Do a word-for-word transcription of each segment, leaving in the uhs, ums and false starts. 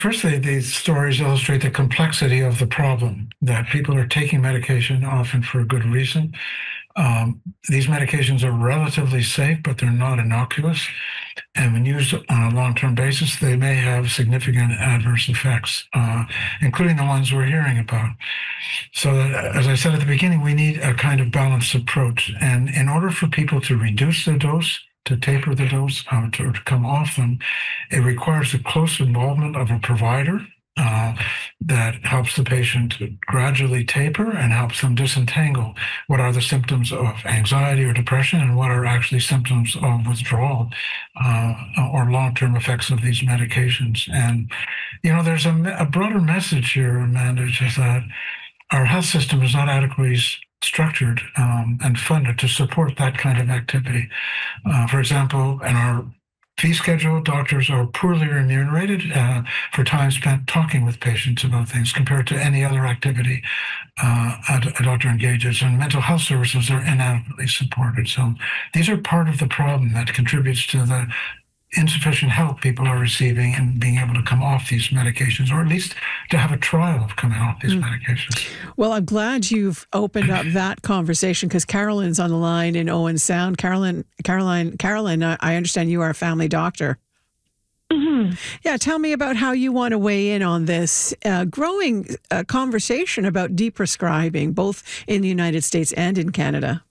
Firstly, these stories illustrate the complexity of the problem, that people are taking medication often for a good reason. Um, these medications are relatively safe, but they're not innocuous. And when used on a long-term basis, they may have significant adverse effects, uh, including the ones we're hearing about. So, that, as I said at the beginning, we need a kind of balanced approach. And in order for people to reduce the dose, to taper the dose, uh, to, to come off them, it requires the close involvement of a provider uh, that helps the patient gradually taper and helps them disentangle what are the symptoms of anxiety or depression and what are actually symptoms of withdrawal uh, or long-term effects of these medications. And, you know, there's a, a broader message here, Amanda, which is that our health system is not adequately structured um, and funded to support that kind of activity. Uh, for example, in our fee schedule, doctors are poorly remunerated uh, for time spent talking with patients about things compared to any other activity uh, a, a doctor engages, and mental health services are inadequately supported. So these are part of the problem that contributes to the insufficient help people are receiving and being able to come off these medications, or at least to have a trial of coming off these mm. medications. Well, I'm glad you've opened up that conversation, because Carolyn's on the line in Owen Sound. Carolyn, Caroline, Carolyn, I understand you are a family doctor. Mm-hmm. Yeah, tell me about how you want to weigh in on this uh, growing uh, conversation about deprescribing, both in the United States and in Canada.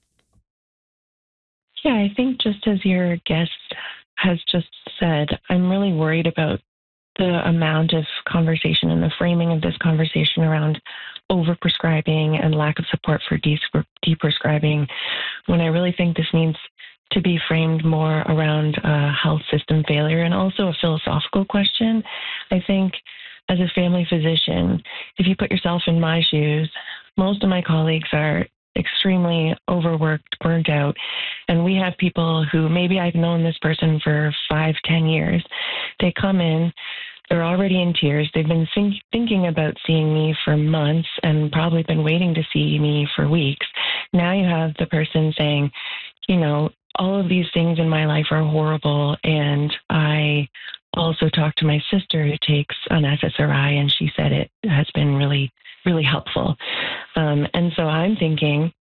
Yeah, I think just as your guest has just said, I'm really worried about the amount of conversation and the framing of this conversation around overprescribing and lack of support for deprescribing, when I really think this needs to be framed more around uh, health system failure and also a philosophical question. I think as a family physician, if you put yourself in my shoes, most of my colleagues are extremely overworked, burnt out. And we have people who, maybe I've known this person for five, ten years. They come in, they're already in tears. They've been think, thinking about seeing me for months and probably been waiting to see me for weeks. Now you have the person saying, you know, all of these things in my life are horrible. And I also talked to my sister who takes an S S R I, and she said it has been really, really helpful. Um, and so I'm thinking,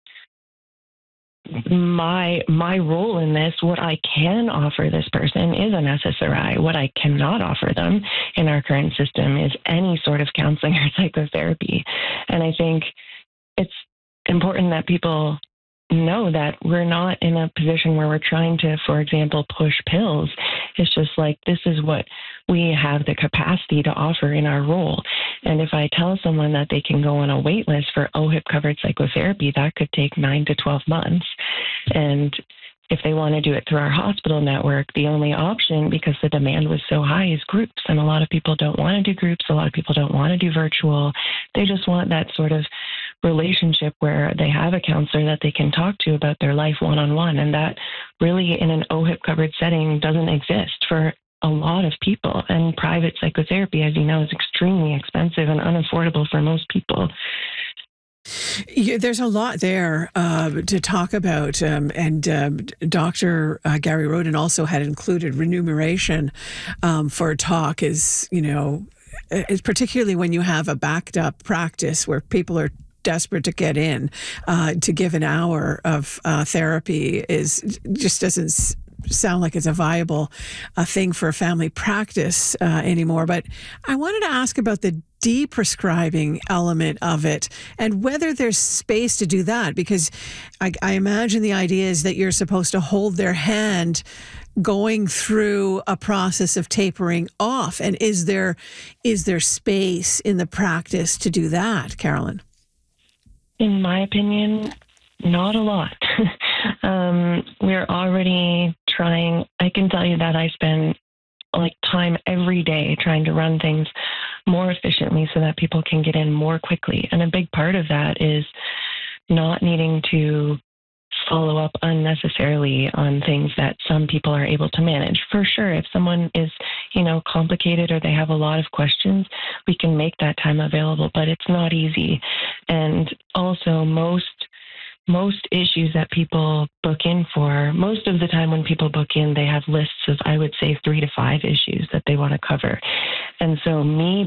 my my role in this, what I can offer this person is an S S R I. What I cannot offer them in our current system is any sort of counseling or psychotherapy. And I think it's important that people know that we're not in a position where we're trying to, for example, push pills. It's just like, this is what we have the capacity to offer in our role. And if I tell someone that they can go on a wait list for O H I P-covered psychotherapy, that could take nine to twelve months. And if they want to do it through our hospital network, the only option, because the demand was so high, is groups. And a lot of people don't want to do groups. A lot of people don't want to do virtual. They just want that sort of relationship where they have a counselor that they can talk to about their life one-on-one. And that really, in an O H I P-covered setting, doesn't exist for a lot of people. And private psychotherapy, as you know, is extremely expensive and unaffordable for most people. Yeah, there's a lot there uh, to talk about, um, and uh, Doctor Uh, Gary Rodin also had included remuneration um, for a talk. Is you know, is particularly when you have a backed up practice where people are desperate to get in, uh, to give an hour of uh, therapy is just doesn't sound like it's a viable uh, thing for a family practice uh, anymore. But I wanted to ask about the deprescribing element of it and whether there's space to do that, because I, I imagine the idea is that you're supposed to hold their hand going through a process of tapering off. And is there is there space in the practice to do that, Carolyn? In my opinion, not a lot. um, we're already trying. I can tell you that I spend like time every day trying to run things more efficiently so that people can get in more quickly. And a big part of that is not needing to follow up unnecessarily on things that some people are able to manage. For sure, if someone is, you know, complicated or they have a lot of questions, we can make that time available, but it's not easy. And also most most issues that people book in for, most of the time when people book in, they have lists of, I would say, three to five issues that they want to cover. And so me